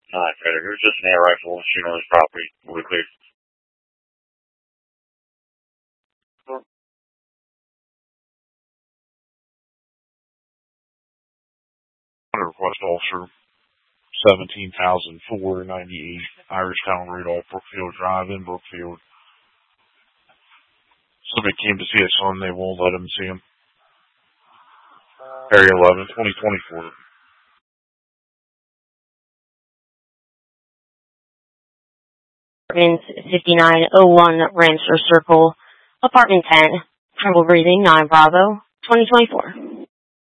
Frederick. It was just an air rifle shooting on his property. We'll be clear. Request officer 17,498 Irish Town Rudolph, Brookfield Drive in Brookfield. Somebody came to see his son. They won't let him see him. Area 11, 2024. 5901 Rancher Circle, Apartment 10, Trouble Breathing, 9 Bravo, 2024.